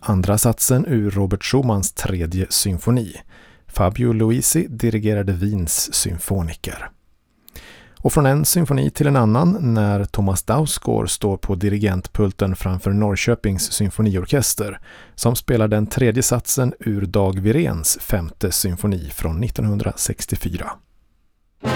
andra satsen ur Robert Schumanns tredje symfoni. Fabio Luisi dirigerade Wiens symfoniker. Och från en symfoni till en annan när Thomas Dausgaard står på dirigentpulten framför Norrköpings symfoniorkester som spelar den tredje satsen ur Dag Wiréns femte symfoni från 1964.